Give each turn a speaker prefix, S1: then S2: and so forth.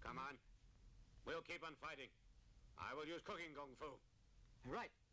S1: Come on. We'll keep on fighting. I will use cooking kung fu.
S2: Right.